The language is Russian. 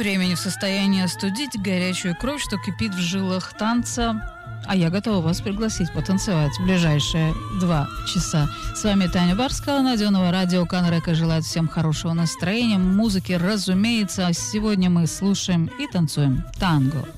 времени в состоянии остудить горячую кровь, что кипит в жилах танца. А я готова вас пригласить потанцевать в ближайшие 2 часа. С вами Таня Барская, Наденова, радио Канрека. Желает всем хорошего настроения, музыки, разумеется. А сегодня мы слушаем и танцуем танго.